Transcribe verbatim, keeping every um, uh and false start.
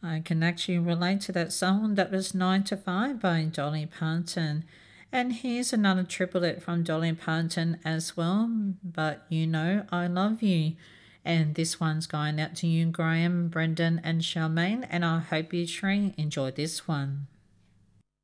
I can actually relate to that song. That was nine to five by Dolly Parton. And here's another triplet from Dolly Parton as well. But you know I love you. And this one's going out to you, Graham, Brendan, and Charmaine. And I hope you three enjoy this one.